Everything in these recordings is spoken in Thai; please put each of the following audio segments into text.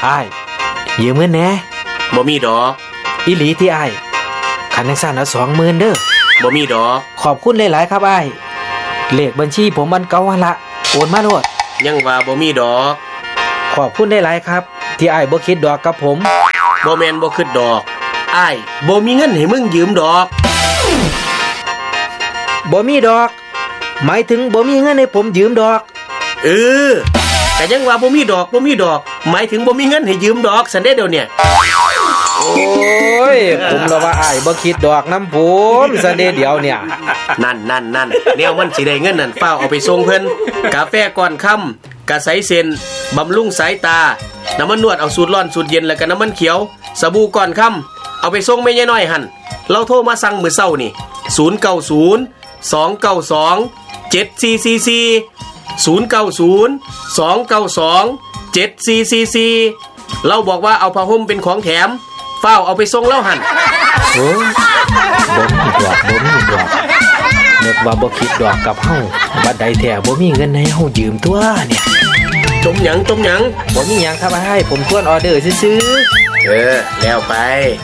อ้ายยืมเงินแหน่บ่มีดอกอีหลีที่อ้ายคันจังซั่นเอา 20,000 เด้อบ่มีดอกขอบคุณหลายๆครับอ้ายเลขบัญชีผมมันเก่าหั่นละโอนมาโลดยังว่าบ่มีดอกขอบคุณหลายๆครับที่อ้ายบ่คิดดอกกับผมบ่แม่นบ่คิดดอกอ้ายบ่มีเงินให้มึงยืมดอกบ่มีดอกหมายถึงบ่มีเงินให้ผมยืมดอกแต่ยังว่าบ่มีดอกหมายถึงบ่มีเงินให้ยืมดอกซั่นเด้เดี๋ยวเนี่ยโอ้ยผมละว่าอ้ายบ่คิดดอกนำผมซั่นเด้เดี๋ยวเนี่ยนั่นแนวมันสิได้เงินนั่นฟ้าวเอาไปส่งเพิ่นกาแฟก่อนค่ำกะใสเส้นบำรุงสายตาน้ำมันนวดเอาสูตรร้อนสูตรเย็นแล้วก็น้ำมันเขียวสบู่ก่อนค่ำเอาไปส่งแม่ยายน้อยหั่นเราโทรมาสั่งมื้อเช้านี่090-292-7444 เราบอกว่าเอาผ้าห่มเป็นของแถมฟ้าวเอาไปส่งเล่าหั่นโอ้บ่มีดอกนึกว่าบ่คิดดอกกับเฮาบัดใดแท้บ่มีเงินให้เฮายืมตัวเนี่ยจมหยังบ่มีหยังครับอ้ายผมทวนออเดอร์ซื่อๆแล้วไป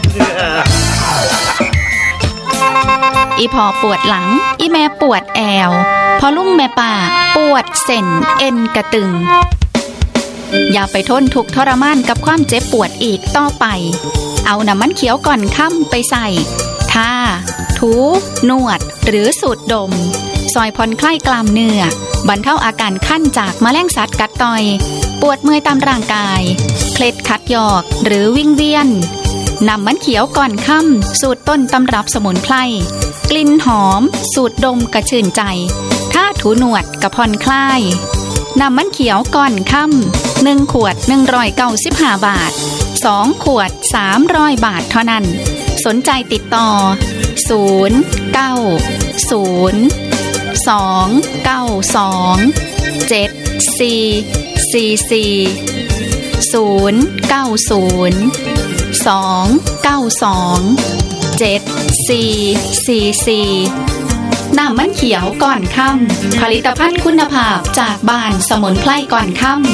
อีพอปวดหลังอีแม่ปวดแอวพอลุงแม่ป่าปวดเส้นเอ็นกระตึงอย่าไปทนทุกข์ทรมานกับความเจ็บปวดอีกต่อไปเอาน้ำมันเขียวก่อนค่ำไปใส่ทาถูนวดหรือสูดดมซอยผ่อนคลายกล้ามเนื้อบรรเทาอาการคันจากแมลงสัตว์กัดต่อยปวดเมื่อยตามร่างกายเคล็ดขัดยอกหรือวิงเวียนน้ำมันเขียวก่อนค่ำสูตรต้นตำรับสมุนไพรกลิ่นหอมสูดดมกระชื่นใจถ้าถูหนวดกระผ่อนคลายน้ำมันเขียวก่อนค่ำ1 ขวด195 บาท2 ขวด300 บาทเท่านั้นสนใจติดต่อน้ำมันเขียวก่อนค่ำผลิตภัณฑ์คุณภาพจากบ้านสมุนไพรก่อนค่ำ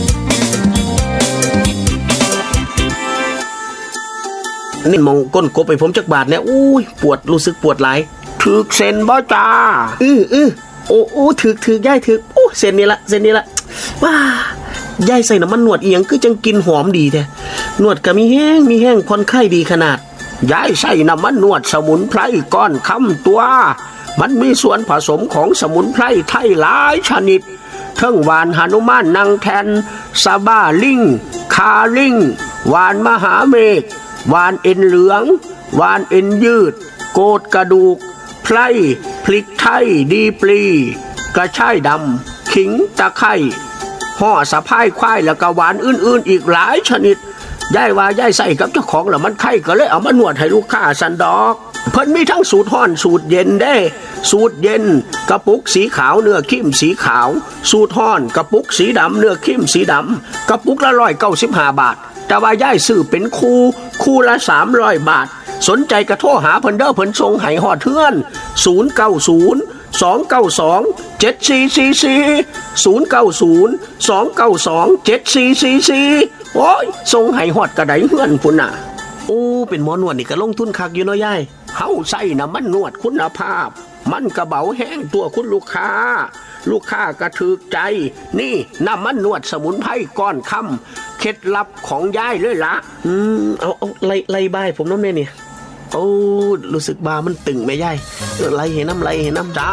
นี่มองก้นกบไปผมจักบาทเนี่ยอุ้ยปวดรู้สึกปวดหลายถึกเส้นบ่จ้าโอ้ถึกย่ายถึกโอ้เส้นนี้ละว้าย่ายใส่น้ำมันนวดอีหยังคือจังกินหอมดีแท้นวดก็มีแห้งผ่อนคลายดีขนาดย่ายใส่น้ำมันนวดสมุนไพรก้อนค่ำตัวมันมีส่วนผสมของสมุนไพรไทยหลายชนิดทั้งหวานหนุมานนางแทนซาบ้าลิงคาลิงหวานมหาเมฆหวานเอ็นเหลืองหวานเอ็นยืดโกดกระดูกไพรพริกไทยดีปลีกระชายดำขิงตะไคร้ห่อสะพายควายแล้วก็หวานอื่นๆอีกหลายชนิดย่ายว่าย่ายใส่กับเจ้าของแล้วมันไข้ก็เลยเอามานวดให้ลูกค้าสันดอกเพิ่นมีทั้งสูตรร้อนสูตรเย็นเด้สูตรเย็นกระปุกสีขาวเนื้อเข้มสีขาวสูตรร้อนกระปุกสีดำเนื้อเข้มสีดำกระปุกละ195 บาทแต่ว่าย่ายซื้อเป็นคู่ละ300 บาทสนใจกระโทรหาเพิ่นเด้อเพิ่นส่งให้ฮอดเทือน090-292-7444 โอ้ยส่งให้ฮอดกระไดเฮือนพุ่นน่ะโอ้เป็นหมอนวดนี่ก็ลงทุนคักอยู่เนาะยายเฮาใส่น้ำมันนวดคุณภาพมันกระเบาแห้งตัวคุณลูกค้าก็ถูกใจนี่น้ำมันนวดสมุนไพรก้อนค่ำเคล็ดลับของยายเลยล่ะเอาไล่บ้ายผมเนาะแม่นี่โอ้รู้สึกบามันตึงแม่ยายไล่เห็นน้ำจ้า